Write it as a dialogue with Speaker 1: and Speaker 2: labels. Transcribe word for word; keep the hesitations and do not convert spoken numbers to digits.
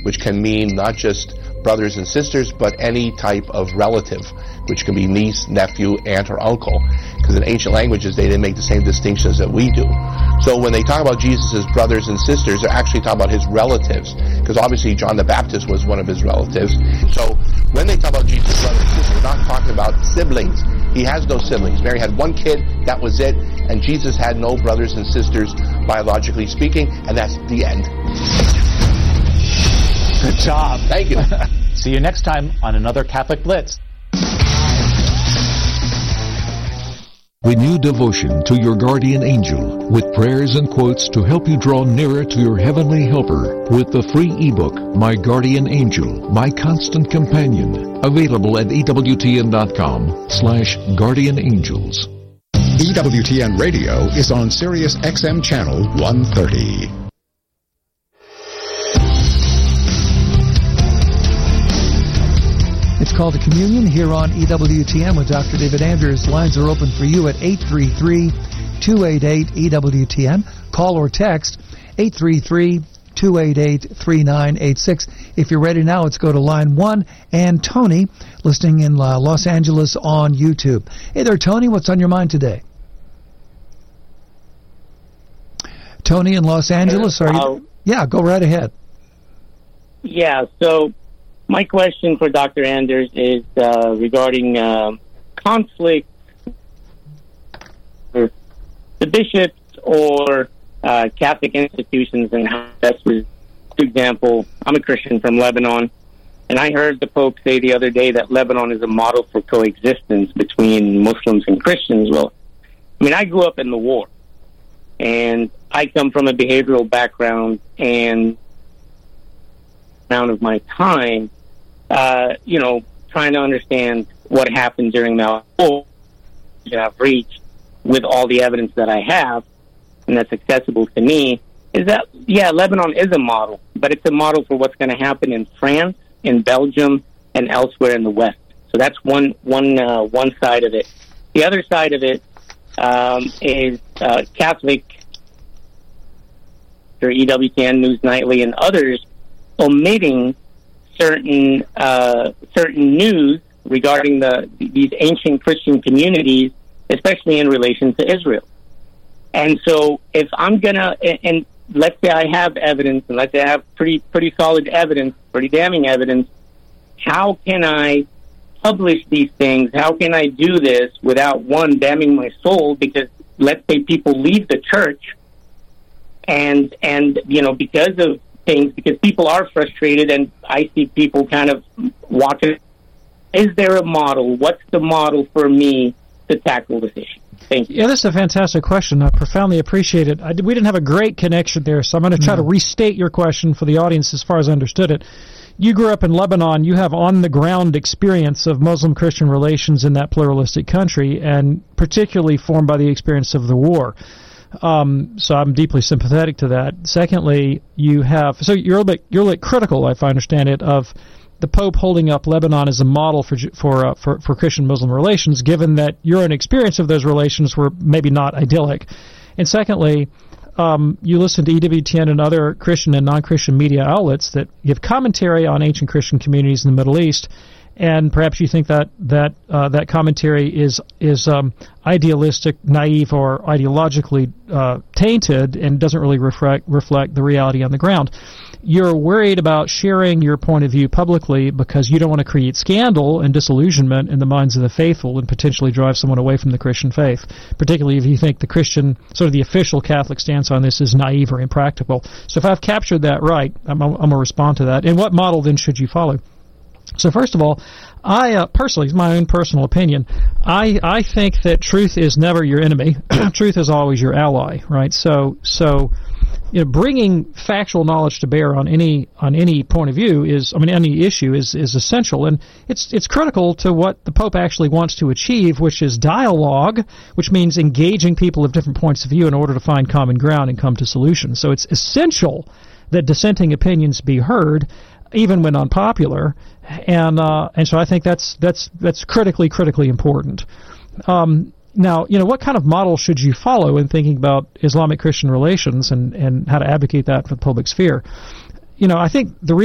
Speaker 1: which can mean not just brothers and sisters, but any type of relative, which can be niece, nephew, aunt, or uncle. Because in ancient languages, they didn't make the same distinctions that we do. So when they talk about Jesus' brothers and sisters, they're actually talking about his relatives. Because obviously John the Baptist was one of his relatives. So when they talk about Jesus' brothers and sisters, they're not talking about siblings. He has no siblings. Mary had one kid, that was it. And Jesus had no brothers and sisters, biologically speaking, and that's the end.
Speaker 2: Good job.
Speaker 1: Thank you.
Speaker 2: See you next time on another Catholic Blitz.
Speaker 3: Renew devotion to your guardian angel with prayers and quotes to help you draw nearer to your heavenly helper with the free ebook, My Guardian Angel, My Constant Companion, available at E W T N dot com slash guardian angels.
Speaker 4: E W T N Radio is on Sirius X M Channel one thirty.
Speaker 5: It's called The Communion here on E W T N with Doctor David Anders. Lines are open for you at eight three three, two eight eight, E W T N. Call or text eight three three, two eight eight, three nine eight six. If you're ready now, let's go to line one. And Tony, listening in uh, Los Angeles on YouTube. Hey there, Tony. What's on your mind today? Tony in Los Angeles, are you?
Speaker 6: Uh,
Speaker 5: yeah, go right ahead.
Speaker 6: Yeah, so my question for Doctor Anders is uh, regarding uh, conflict with the bishops or uh, Catholic institutions and how that's, for example, I'm a Christian from Lebanon, and I heard the Pope say the other day that Lebanon is a model for coexistence between Muslims and Christians. Well, I mean, I grew up in the war, and I come from a behavioral background, and amount of my time, uh, you know, trying to understand what happened during that war that I've reached with all the evidence that I have, and that's accessible to me, is that, yeah, Lebanon is a model, but it's a model for what's going to happen in France, in Belgium, and elsewhere in the West. So that's one one uh, one side of it. The other side of it um, is uh, Catholic, or E W T N, News Nightly, and others omitting certain uh, certain news regarding the these ancient Christian communities, especially in relation to Israel. And so, if I'm gonna, and, and let's say I have evidence, and let's say I have pretty pretty solid evidence, pretty damning evidence, how can I publish these things? How can I do this without, one, damning my soul? Because let's say people leave the church, and and you know, because of things, because people are frustrated, and I see people kind of walking. Is there a model? What's the model for me to tackle this issue? Thank you.
Speaker 7: Yeah, this is a fantastic question. I profoundly appreciate it. I, we didn't have a great connection there, so I'm going to try mm-hmm. to restate your question for the audience as far as I understood it. You grew up in Lebanon. You have on-the-ground experience of Muslim-Christian relations in that pluralistic country, and particularly formed by the experience of the war. Um, so I'm deeply sympathetic to that. Secondly, you have so you're a bit you're a bit critical, if I understand it, of the Pope holding up Lebanon as a model for for uh, for, for Christian-Muslim relations, given that your own experience of those relations were maybe not idyllic. And secondly, um, you listen to E W T N and other Christian and non-Christian media outlets that give commentary on ancient Christian communities in the Middle East. And perhaps you think that that uh, that commentary is is um, idealistic, naive, or ideologically uh, tainted, and doesn't really reflect reflect the reality on the ground. You're worried about sharing your point of view publicly because you don't want to create scandal and disillusionment in the minds of the faithful and potentially drive someone away from the Christian faith, particularly if you think the Christian, sort of the official Catholic stance on this is naive or impractical. So if I've captured that right, I'm, I'm going to respond to that. And what model then should you follow? So first of all, I uh, personally, it's my own personal opinion, I I think that truth is never your enemy. Truth is always your ally, right? So so you know, bringing factual knowledge to bear on any on any point of view is, I mean, any issue is is essential, and it's it's critical to what the Pope actually wants to achieve, which is dialogue, which means engaging people of different points of view in order to find common ground and come to solutions. So it's essential that dissenting opinions be heard, even when unpopular, and uh, and so I think that's that's that's critically critically important. Um, now, you know, what kind of model should you follow in thinking about Islamic Christian relations and and how to advocate that for the public sphere? You know, I think the